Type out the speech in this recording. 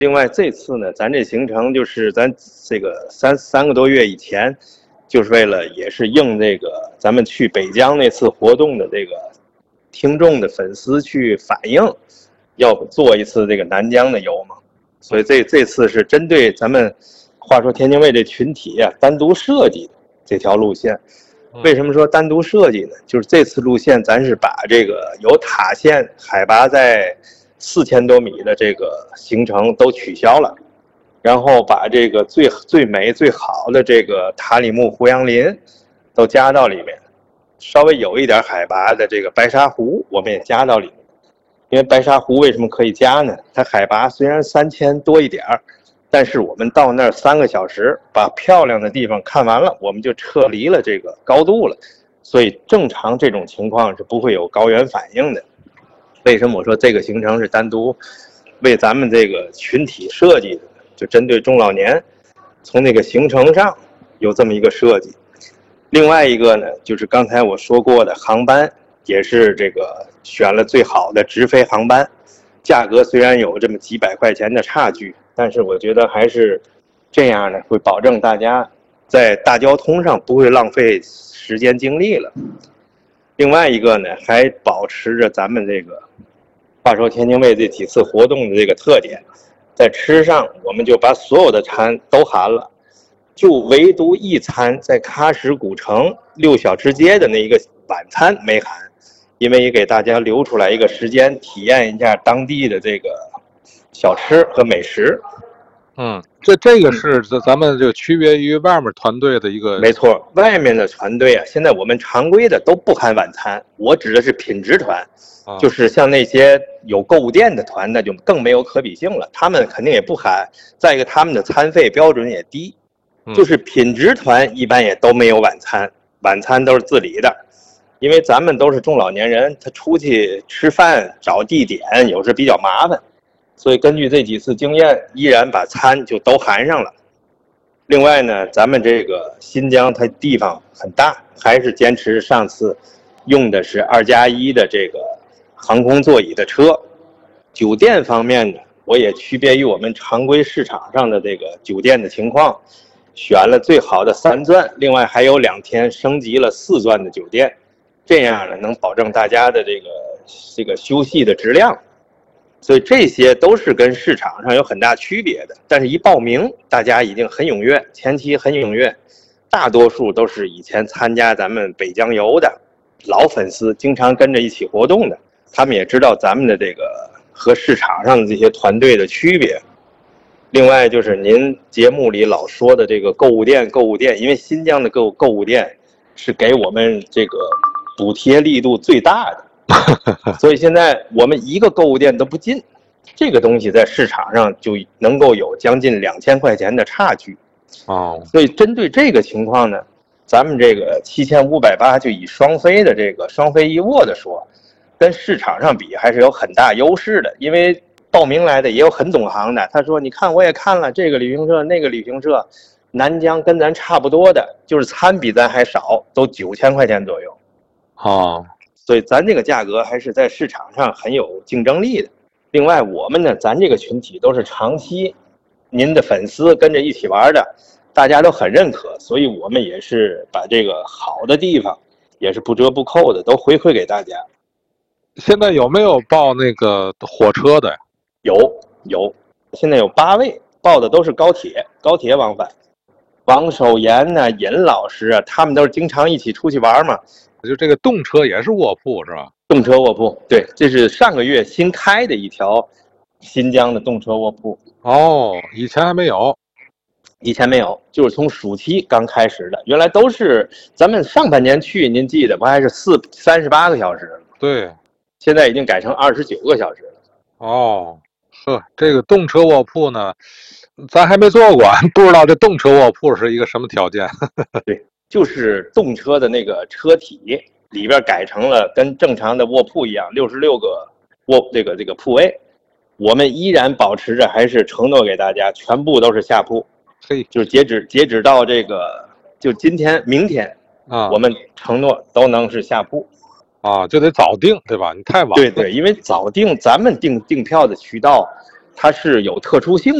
另外这次呢，咱这行程就是咱这个三个多月以前，就是为了也是应这个咱们去北疆那次活动的这个听众的粉丝去反映，要做一次这个南疆的游嘛。所以这次是针对咱们话说天津卫这群体啊单独设计的这条路线。为什么说单独设计呢？就是这次路线咱是把这个有塔县海拔在4000多米的这个行程都取消了，然后把这个最美最好的这个塔里木胡杨林都加到里面，稍微有一点海拔的这个白沙湖我们也加到里面。因为白沙湖为什么可以加呢？它海拔虽然3000多一点，但是我们到那儿3个小时，把漂亮的地方看完了，我们就撤离了这个高度了，所以正常这种情况是不会有高原反应的。为什么我说这个行程是单独为咱们这个群体设计的？就针对中老年，从那个行程上有这么一个设计。另外一个呢，就是刚才我说过的航班，也是这个选了最好的直飞航班，价格虽然有这么几百块钱的差距，但是我觉得还是这样呢，会保证大家在大交通上不会浪费时间精力了。另外一个呢，还保持着咱们这个话说天津卫这几次活动的这个特点，在吃上我们就把所有的餐都含了，就唯独一餐在喀什古城6小吃街的那一个晚餐没含，因为也给大家留出来一个时间体验一下当地的这个小吃和美食。 这个是咱们就区别于外面团队的一个。 没错，外面的团队啊，现在我们常规的都不含晚餐，我指的是品质团，就是像那些有购物店的团，那就更没有可比性了，他们肯定也不含。再一个，他们的餐费标准也低，就是品质团一般也都没有晚餐，晚餐都是自理的，因为咱们都是中老年人，他出去吃饭找地点有时比较麻烦。所以根据这几次经验，依然把餐就都含上了。另外呢，咱们这个新疆它地方很大，还是坚持上次用的是2+1的这个航空座椅的车。酒店方面呢，我也区别于我们常规市场上的这个酒店的情况，选了最好的3钻，另外还有2天升级了4钻的酒店，这样呢能保证大家的这个休息的质量。所以这些都是跟市场上有很大区别的，但是一报名大家已经很踊跃，前期很踊跃，大多数都是以前参加咱们北疆游的老粉丝，经常跟着一起活动的，他们也知道咱们的这个和市场上的这些团队的区别。另外就是您节目里老说的这个购物店，因为新疆的购物店是给我们这个补贴力度最大的，所以现在我们一个购物店都不进，这个东西在市场上就能够有将近2000块钱的差距。所以针对这个情况呢，咱们这个7580就以双飞的这个双飞一卧的说，跟市场上比还是有很大优势的。因为报名来的也有很懂行的，他说你看我也看了这个旅行社那个旅行社，南疆跟咱差不多的，就是餐比咱还少，都9000块钱左右。所以咱这个价格还是在市场上很有竞争力的。另外我们呢，咱这个群体都是长期您的粉丝跟着一起玩的，大家都很认可，所以我们也是把这个好的地方也是不折不扣的都回馈给大家。 现在有没有报那个火车的呀？ 有，现在有8位，报的都是高铁往返。王守岩呢、尹老师啊，他们都是经常一起出去玩嘛。 就这个动车也是卧铺是吧？ 动车卧铺，对，这是上个月新开的一条新疆的动车卧铺。 以前还没有。 以前没有，就是从暑期刚开始的，原来都是咱们上半年去，您记得不还是38个小时吗？ 对， 现在已经改成29个小时了。 这个动车卧铺呢，咱还没坐过，不知道这动车卧铺是一个什么条件。 对，就是动车的那个车体里边改成了跟正常的卧铺一样，66个这个铺位，我们依然保持着，还是承诺给大家，全部都是下铺。就是截止到这个就明天我们承诺都能是下铺。 就得早订对吧？你太晚了。 对，因为早订咱们订票的渠道它是有特殊性。